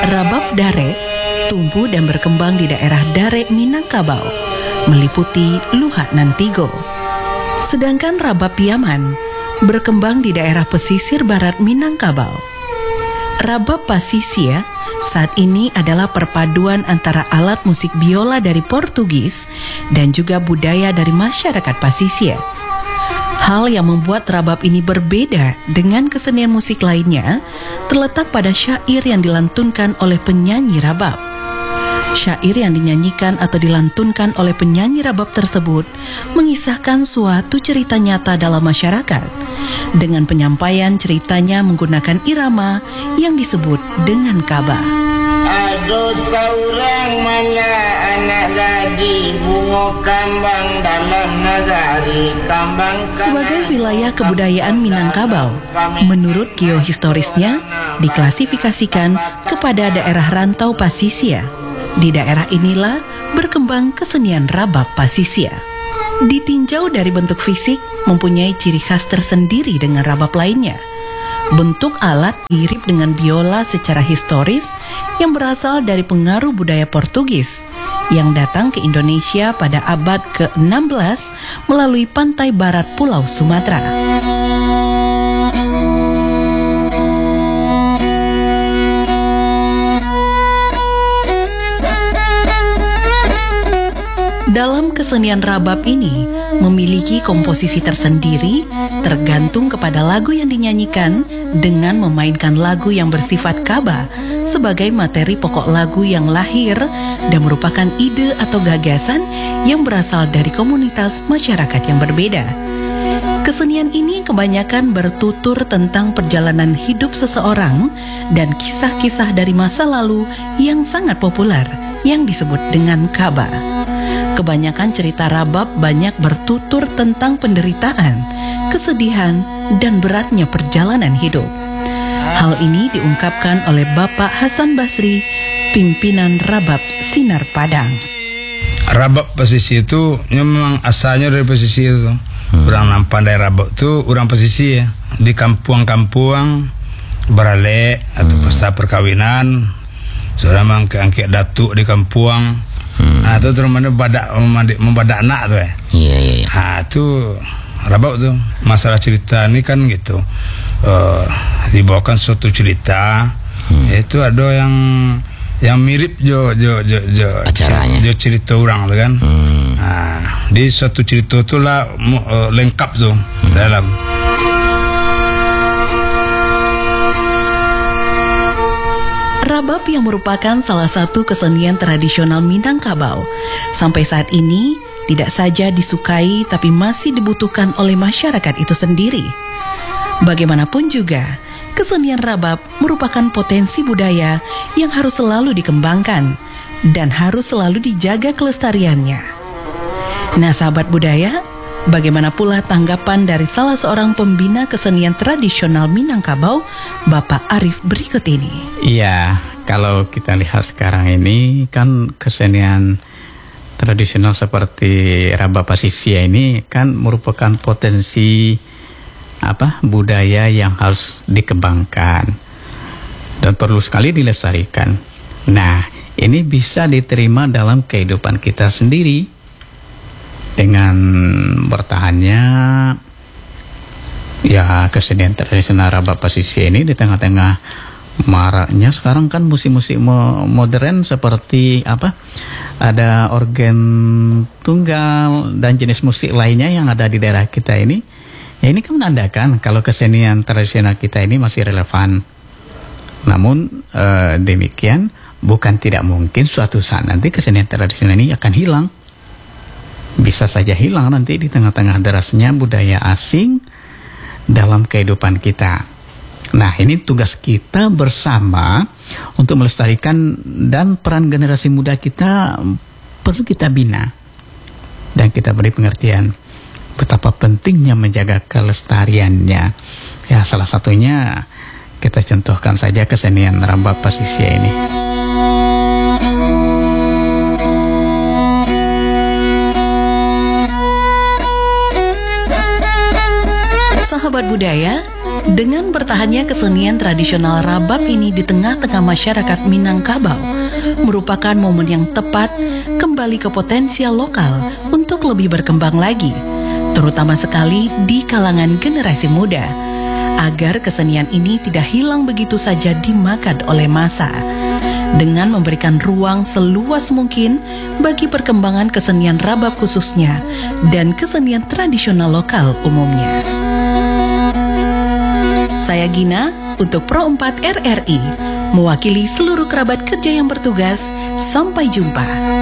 Rabab Dare tumbuh dan berkembang di daerah Dare, Minangkabau, meliputi Luhak Nantigo. Sedangkan Rabab Piaman berkembang di daerah pesisir barat Minangkabau. Rabab Pasisia saat ini adalah perpaduan antara alat musik biola dari Portugis dan juga budaya dari masyarakat Pasisia. Hal yang membuat rabab ini berbeda dengan kesenian musik lainnya terletak pada syair yang dilantunkan oleh penyanyi rabab. Syair yang dinyanyikan atau dilantunkan oleh penyanyi rabab tersebut mengisahkan suatu cerita nyata dalam masyarakat dengan penyampaian ceritanya menggunakan irama yang disebut dengan kaba. Aduh seorang mana anak gadi bunga kambang dalam negari kambang. Sebagai wilayah kebudayaan Minangkabau, menurut geohistorisnya diklasifikasikan kepada daerah rantau Pasisia. Di daerah inilah berkembang kesenian rabab Pasisia. Ditinjau dari bentuk fisik, mempunyai ciri khas tersendiri dengan rabab lainnya. Bentuk alat mirip dengan biola secara historis yang berasal dari pengaruh budaya Portugis yang datang ke Indonesia pada abad ke-16 melalui pantai barat Pulau Sumatera. Dalam kesenian rabab ini memiliki komposisi tersendiri tergantung kepada lagu yang dinyanyikan dengan memainkan lagu yang bersifat kaba sebagai materi pokok lagu yang lahir dan merupakan ide atau gagasan yang berasal dari komunitas masyarakat yang berbeda. Kesenian ini kebanyakan bertutur tentang perjalanan hidup seseorang dan kisah-kisah dari masa lalu yang sangat populer yang disebut dengan kaba. Kebanyakan cerita rabab banyak bertutur tentang penderitaan, kesedihan, dan beratnya perjalanan hidup. Hal ini diungkapkan oleh Bapak Hasan Basri, pimpinan Rabab Sinar Padang. Rabab pesisir itu memang asalnya dari pesisir itu. Orang nampak dari rabab itu orang pesisir ya. Di kampung-kampung beralek atau pesta perkawinan, seorang angkat datuk di kampung. Nah, itu terus mana membadak anak tuh ya. Iya. Itu rabab tuh. Masalah cerita ini kan gitu. Dibawakan suatu cerita, itu ada yang mirip jo acaranya. Jo cerita orang tuh kan. Nah, di suatu cerita tuh lah lengkap tuh dalam. Rabab yang merupakan salah satu kesenian tradisional Minangkabau sampai saat ini tidak saja disukai tapi masih dibutuhkan oleh masyarakat itu sendiri. Bagaimanapun juga, kesenian rabab merupakan potensi budaya yang harus selalu dikembangkan dan harus selalu dijaga kelestariannya. Nah, sahabat budaya, bagaimana pula tanggapan dari salah seorang pembina kesenian tradisional Minangkabau, Bapak Arif berikut ini. Iya, kalau kita lihat sekarang ini kan kesenian tradisional seperti rabab pasisia ini kan merupakan potensi budaya yang harus dikembangkan dan perlu sekali dilestarikan. Nah, ini bisa diterima dalam kehidupan kita sendiri dengan bertahannya ya kesenian tradisional rabab pasisia ini di tengah-tengah maraknya sekarang kan musik-musik modern seperti ada organ tunggal dan jenis musik lainnya yang ada di daerah kita ini. Ya, ini kan menandakan kalau kesenian tradisional kita ini masih relevan. Namun demikian bukan tidak mungkin suatu saat nanti kesenian tradisional ini akan hilang. Bisa saja hilang nanti di tengah-tengah derasnya budaya asing dalam kehidupan kita. Nah, ini tugas kita bersama untuk melestarikan, dan peran generasi muda kita perlu kita bina dan kita beri pengertian betapa pentingnya menjaga kelestariannya. Ya, salah satunya kita contohkan saja kesenian rabab pasisia ini. Sahabat budaya, Dengan bertahannya kesenian tradisional rabab ini di tengah-tengah masyarakat Minangkabau merupakan momen yang tepat kembali ke potensial lokal untuk lebih berkembang lagi, terutama sekali di kalangan generasi muda, agar kesenian ini tidak hilang begitu saja dimakan oleh massa, dengan memberikan ruang seluas mungkin bagi perkembangan kesenian rabab khususnya dan kesenian tradisional lokal umumnya. Saya Gina untuk Pro 4 RRI, mewakili seluruh kerabat kerja yang bertugas. Sampai jumpa.